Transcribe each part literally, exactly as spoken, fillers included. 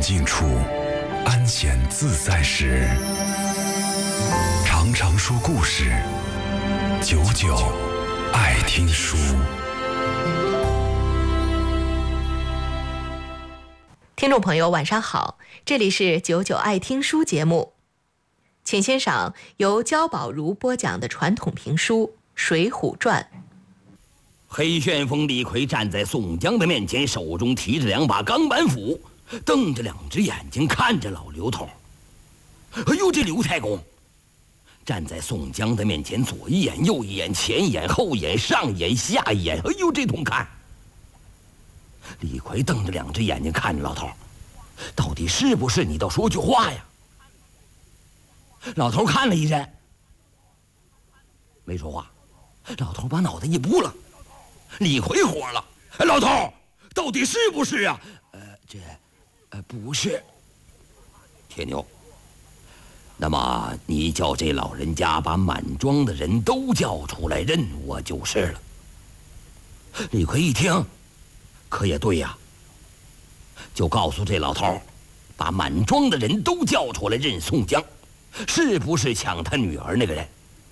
静处，安闲自在时，常常说故事，久久爱听书。 听众朋友晚上好，这里是久久爱听书节目，请欣赏由焦宝如播讲的传统评书《水浒传》。 黑旋风李逵站在宋江的面前，手中提着两把钢板斧，瞪着两只眼睛看着老刘头。哎呦，这刘太公站在宋江的面前，左一眼右一眼，前一眼后一眼，上一眼下一眼，哎呦，这通看。李逵瞪着两只眼睛看着老头，到底是不是你倒说句话呀？老头看了一阵没说话，老头把脑袋一拨了。李逵火了，哎，老头到底是不是啊？呃这呃不是。铁牛，那么你叫这老人家把满庄的人都叫出来认我就是了。李逵一听，可也对呀，就告诉这老头，把满庄的人都叫出来认宋江，是不是抢他女儿那个人？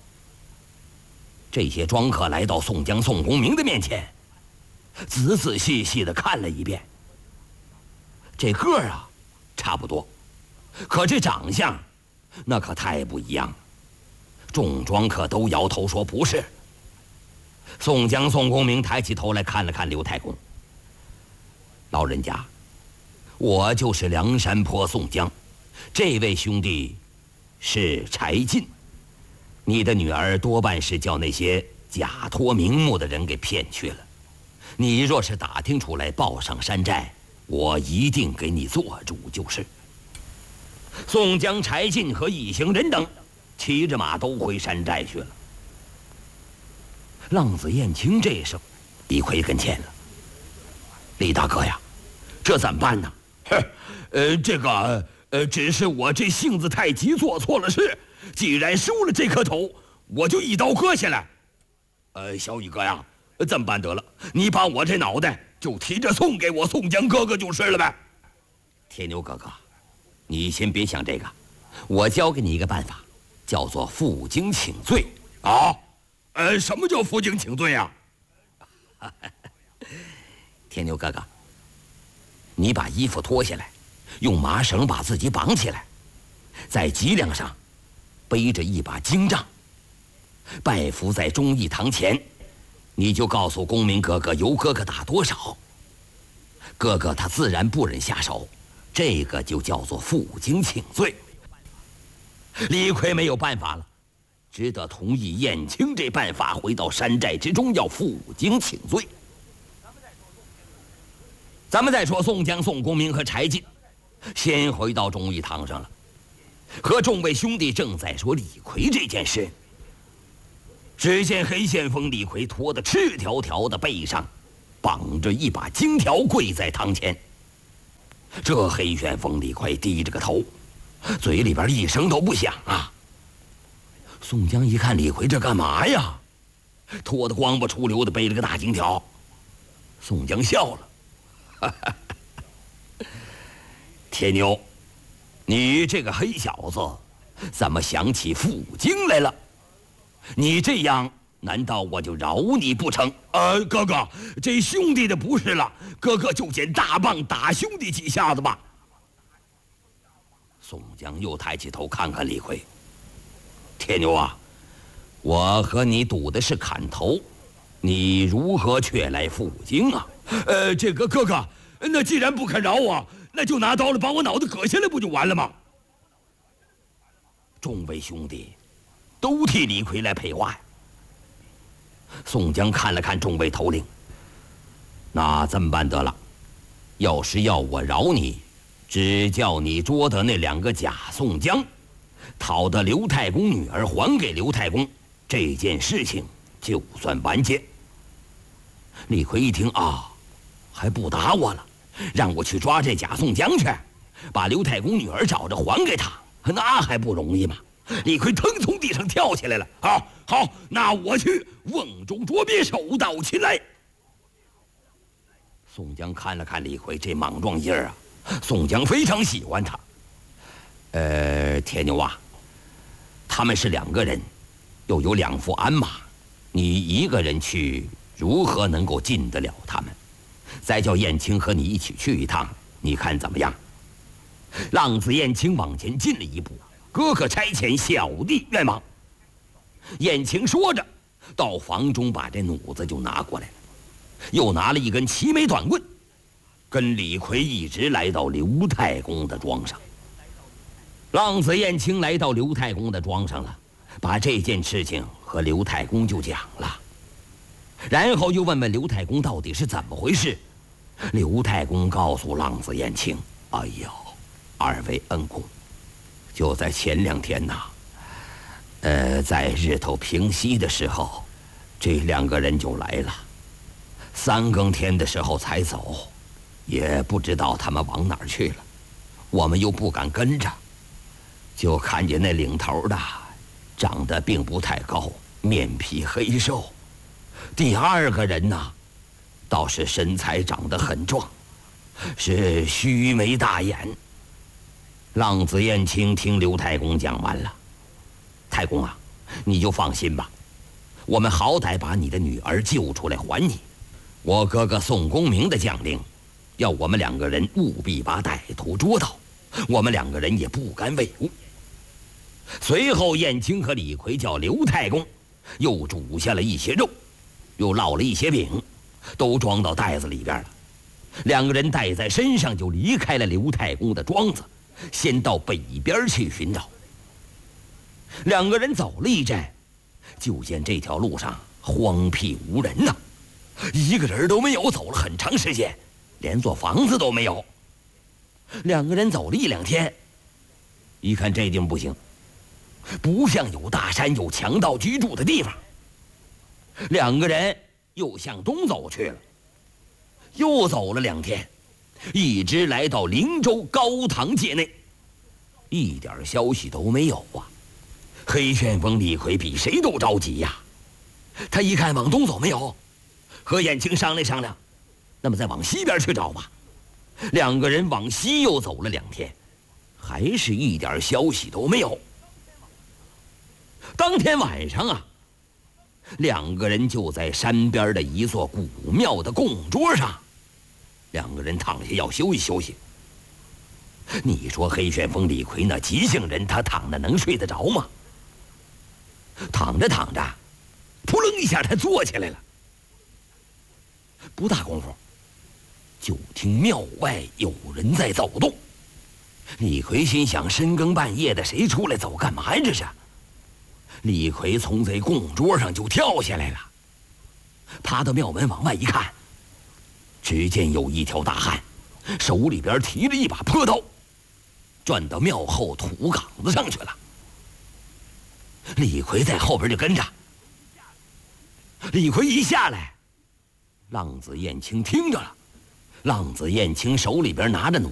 这些庄客来到宋江、宋公明的面前，仔仔细细地看了一遍。这个儿啊，差不多，可这长相，那可太不一样了。众庄客都摇头说不是。宋江、宋公明抬起头来看了看刘太公，老人家，我就是梁山泊宋江，这位兄弟是柴进。你的女儿多半是叫那些假托名目的人给骗去了，你若是打听出来报上山寨，我一定给你做主就是。宋江、柴进和一行人等骑着马都回山寨去了。浪子燕青这时候李逵跟前了，李大哥呀，这怎么办呢？呃，这个呃，只是我这性子太急，做错了事。既然输了这颗头，我就一刀割下来。呃，小宇哥呀，这么办得了，你把我这脑袋就提着送给我宋江哥哥就是了呗。铁牛哥哥，你先别想这个，我教给你一个办法，叫做负荆请罪啊。呃，什么叫负荆请罪呀？铁牛哥哥，你把衣服脱下来，用麻绳把自己绑起来，在脊梁上背着一把荆杖，拜伏在忠义堂前，你就告诉公明哥哥由哥哥打多少，哥哥他自然不忍下手，这个就叫做负荆请罪。李逵没有办法了，只得同意燕青这办法，回到山寨之中要负荆请罪。咱们再说宋江、宋公明和柴进，先回到忠义堂上了，和众位兄弟正在说李逵这件事。只见黑旋风李逵脱得赤条条的，背上绑着一把荆条，跪在堂前。这黑旋风李逵低着个头，嘴里边一声都不响啊。宋江一看李逵这干嘛呀，脱得光不出溜的，背了个大荆条。宋江笑了，哈哈，铁牛，你这个黑小子怎么想起负荆来了？你这样难道我就饶你不成？呃，哥哥，这兄弟的不是了，哥哥就捡大棒打兄弟几下子吧。宋江又抬起头看看李逵，铁牛啊，我和你赌的是砍头，你如何却来负荆啊？呃，这个哥哥，那既然不肯饶我，那就拿刀了把我脑袋割下来不就完了吗？众位兄弟都替李逵来配话呀。宋江看了看众位头领，那这么办得了，要是要我饶你，只叫你捉得那两个假宋江，讨得刘太公女儿还给刘太公，这件事情就算完结。李逵一听啊，还不打我了，让我去抓这假宋江去，把刘太公女儿找着还给他，那还不容易吗？李逵腾从地上跳起来了，好，好，那我去瓮中捉鳖，手到擒来。宋江看了看李逵这莽撞劲儿啊， 宋江非常喜欢他。呃，铁牛啊，他们是两个人，又有两副鞍马，你一个人去，如何能够进得了他们？再叫燕青和你一起去一趟，你看怎么样？浪子燕青往前进了一步，哥哥差遣，小弟愿往。燕青说着，到房中把这弩子就拿过来了，又拿了一根齐眉短棍，跟李逵一直来到刘太公的庄上。浪子燕青来到刘太公的庄上了，把这件事情和刘太公就讲了，然后又问问刘太公到底是怎么回事。刘太公告诉浪子燕青：“哎呦，二位恩公，就在前两天呐，呃，在日头平西的时候，这两个人就来了。三更天的时候才走，也不知道他们往哪儿去了，我们又不敢跟着。就看见那领头的长得并不太高，面皮黑瘦。第二个人呢，倒是身材长得很壮，是须眉大眼。”浪子燕青听刘太公讲完了：“太公啊，你就放心吧，我们好歹把你的女儿救出来还你。我哥哥宋公明的将令，要我们两个人务必把歹徒捉到，我们两个人也不敢违误。”随后燕青和李逵叫刘太公又煮下了一些肉，又烙了一些饼，都装到袋子里边了。两个人带在身上就离开了刘太公的庄子，先到北边去寻找。两个人走了一阵，就见这条路上荒僻无人呐、啊，一个人都没有。走了很长时间，连座房子都没有。两个人走了一两天，一看这地方不行，不像有大山有强盗居住的地方。两个人又向东走去了，又走了两天，一直来到灵州高唐界内，一点消息都没有啊。黑旋风李逵比谁都着急呀、啊，他一看往东走没有，和燕青商量商量，那么再往西边去找吧。两个人往西又走了两天，还是一点消息都没有。当天晚上啊，两个人就在山边的一座古庙的供桌上，两个人躺下要休息休息。你说黑旋风李逵那急性人，他躺着能睡得着吗？躺着躺着，扑棱一下他坐起来了。不大功夫，就听庙外有人在走动。李逵心想，深更半夜的谁出来走干嘛呀这是？李逵从这供桌上就跳下来了，爬到庙门往外一看，只见有一条大汉手里边提着一把破刀，转到庙后土岗子上去了。李逵在后边就跟着。李逵一下来，浪子燕青听着了，浪子燕青手里边拿着弩